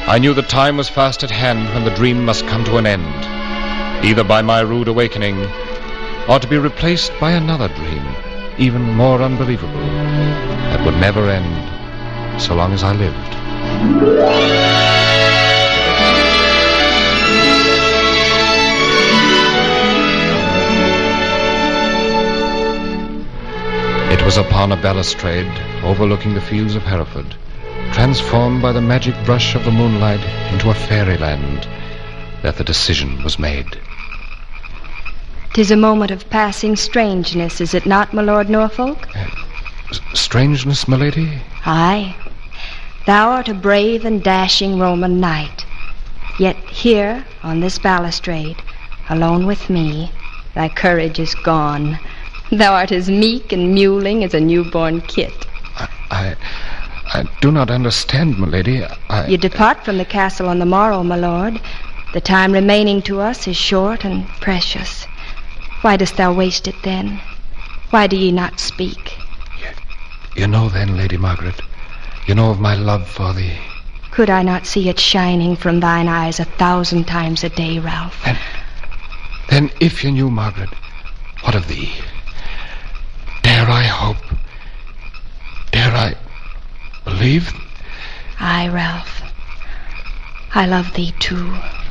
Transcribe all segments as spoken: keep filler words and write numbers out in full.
I knew the time was fast at hand when the dream must come to an end, either by my rude awakening or to be replaced by another dream, even more unbelievable, that would never end so long as I lived. It was upon a balustrade overlooking the fields of Hereford, transformed by the magic brush of the moonlight into a fairyland, that the decision was made. 'Tis a moment of passing strangeness, is it not, my Lord Norfolk? Uh, s- strangeness, my lady? Aye. Thou art a brave and dashing Roman knight. Yet here, on this balustrade, alone with me, thy courage is gone. Thou art as meek and mewling as a newborn kit. I... I... I do not understand, my lady. I... You depart from the castle on the morrow, my lord. The time remaining to us is short and precious. Why dost thou waste it then? Why do ye not speak? You, you know then, Lady Margaret, you know of my love for thee. Could I not see it shining from thine eyes a thousand times a day, Ralph? Then, then if you knew, Margaret, what of thee? Dare I hope? Dare I... believe? Aye, Ralph. I love thee too.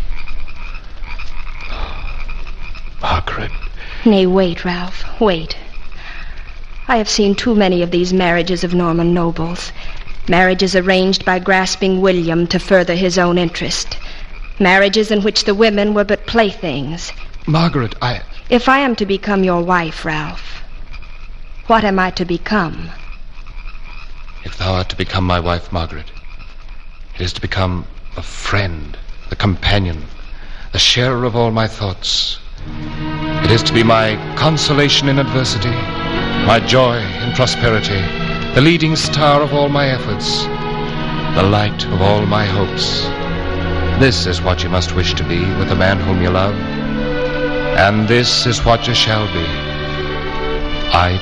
Margaret. Nay, wait, Ralph, wait. I have seen too many of these marriages of Norman nobles. Marriages arranged by grasping William to further his own interest. Marriages in which the women were but playthings. Margaret, I... If I am to become your wife, Ralph, what am I to become? If thou art to become my wife, Margaret, it is to become a friend, a companion, a sharer of all my thoughts. It is to be my consolation in adversity, my joy in prosperity, the leading star of all my efforts, the light of all my hopes. This is what you must wish to be with the man whom you love, and this is what you shall be. I